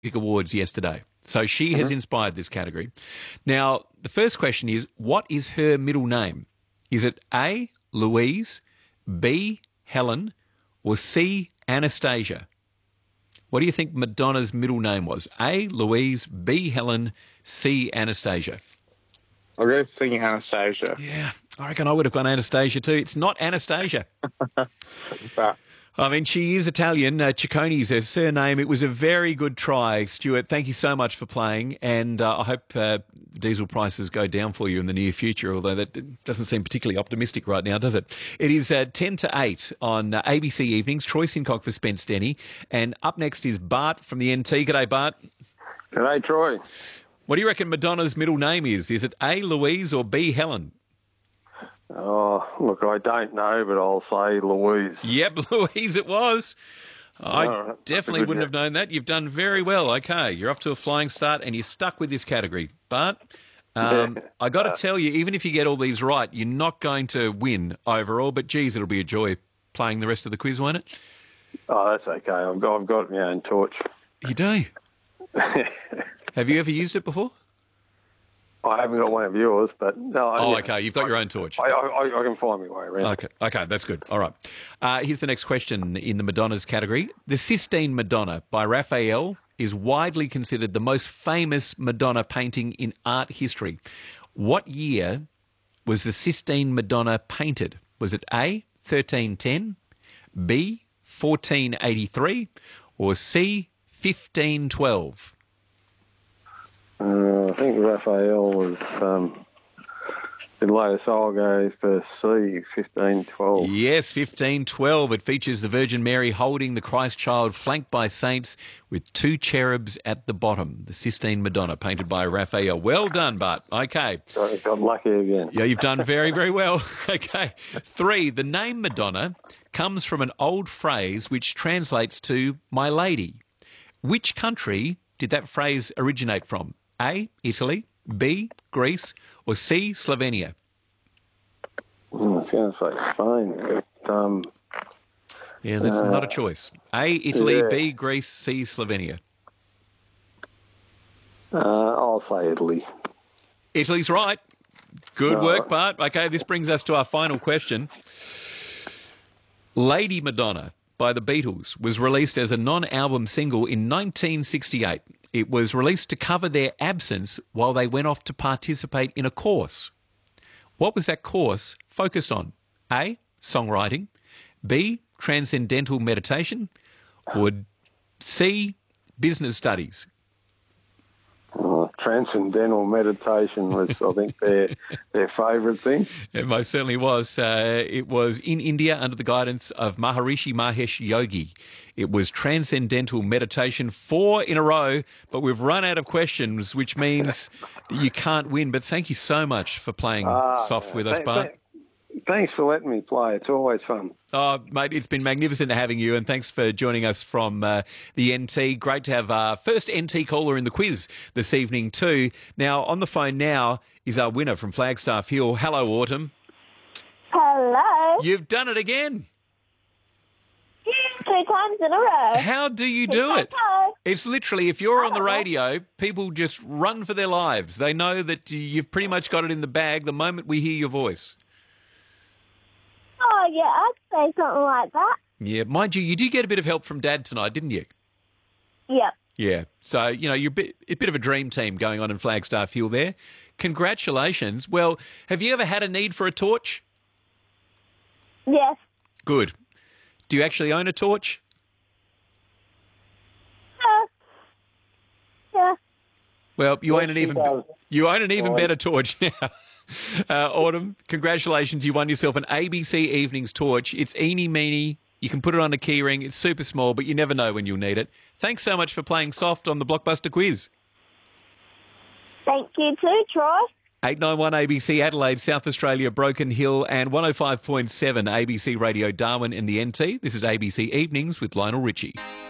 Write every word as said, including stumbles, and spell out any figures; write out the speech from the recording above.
Awards yesterday. So she has Mhm. inspired this category. Now, the first question is, what is her middle name? Is it A, Louise, B, Helen, or C, Anastasia? What do you think Madonna's middle name was? A, Louise, B, Helen, C, Anastasia. I'll go thinking Anastasia. Yeah, I reckon I would have gone Anastasia too. It's not Anastasia. But I mean, she is Italian. Uh, Ciccone is her surname. It was a very good try, Stuart. Thank you so much for playing, and uh, I hope uh, diesel prices go down for you in the near future, although that doesn't seem particularly optimistic right now, does it? It is uh, ten to eight on uh, A B C Evenings. Troy Sincock for Spence Denny, and up next is Bart from the N T. G'day, Bart. G'day, Troy. What do you reckon Madonna's middle name is? Is it A, Louise, or B, Helen? Oh, look, I don't know, but I'll say Louise. Yep, Louise it was. I Oh, that's a definitely good wouldn't have guess. known that. You've done very well. Okay, you're off to a flying start and you're stuck with this category. But um, I got to tell you, even if you get all these right, you're not going to win overall. But, geez, it'll be a joy playing the rest of the quiz, won't it? Oh, that's okay. I've got, I've got my own torch. You do? Have you ever used it before? I haven't got one of yours, but no. Oh, yeah. okay. You've got your own torch. I, I, I can find my way around. Okay, okay, that's good. All right. Uh, here's the next question in the Madonnas category. The Sistine Madonna by Raphael is widely considered the most famous Madonna painting in art history. What year was the Sistine Madonna painted? Was it A, thirteen ten, B, fourteen eighty-three, or C, fifteen twelve? Uh, I think Raphael was um, in later, so I'll go for C, fifteen twelve. Yes, fifteen twelve. It features the Virgin Mary holding the Christ child flanked by saints with two cherubs at the bottom. The Sistine Madonna, painted by Raphael. Well done, Bart. Okay. Got, got lucky again. Yeah, you've done very, very well. Okay. Three, the name Madonna comes from an old phrase which translates to my lady. Which country did that phrase originate from? A, Italy, B, Greece, or C, Slovenia? Hmm, I was going to say Spain, but um, Yeah, that's Uh, not a choice. A, Italy, yeah. B, Greece, C, Slovenia. uh, I'll say Italy. Italy's right. Good Oh. work, Bart. Okay, this brings us to our final question. Lady Madonna by the Beatles was released as a non-album single in nineteen sixty-eight. It was released to cover their absence while they went off to participate in a course. What was that course focused on? A, songwriting, B, transcendental meditation, or C, business studies? Uh, transcendental meditation was, I think, their their favourite thing. It most certainly was. Uh, it was in India under the guidance of Maharishi Mahesh Yogi. It was transcendental meditation, four in a row, but we've run out of questions, which means that you can't win. But thank you so much for playing Ah, soft with us, th- Bart. th- Thanks for letting me play. It's always fun. Oh, mate, it's been magnificent having you, and thanks for joining us from uh, the N T. Great to have our first N T caller in the quiz this evening too. Now, on the phone now is our winner from Flagstaff Hill. Hello, Autumn. Hello. You've done it again. Two times in a row. How do you do it? Hello. It's literally, if you're on the don't know. radio, people just run for their lives. They know that you've pretty much got it in the bag the moment we hear your voice. Oh, yeah, I'd say something like that. Yeah, mind you, you did get a bit of help from Dad tonight, didn't you? Yep. Yeah. So, you know, you're a bit, a bit of a dream team going on in Flagstaff Hill there. Congratulations. Well, have you ever had a need for a torch? Yes. Good. Do you actually own a torch? Uh, yeah. Well, you own an he even does. you own an even Oh, better torch now. Uh, Autumn, congratulations. You won yourself an A B C Evenings torch. It's eeny meeny. You can put it on a keyring. It's super small, but you never know when you'll need it. Thanks so much for playing soft on the Blockbuster quiz. Thank you too, Troy. eight nine one A B C Adelaide, South Australia, Broken Hill, and one oh five point seven A B C Radio Darwin in the N T. This is A B C Evenings with Lionel Richie.